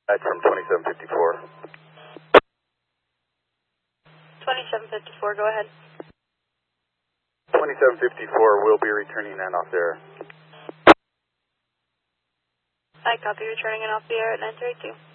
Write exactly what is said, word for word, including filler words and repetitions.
That's from twenty-seven fifty-four. twenty-seven fifty-four, go ahead. twenty-seven fifty-four will be returning and off there. I copy, returning and off the air at nine three two.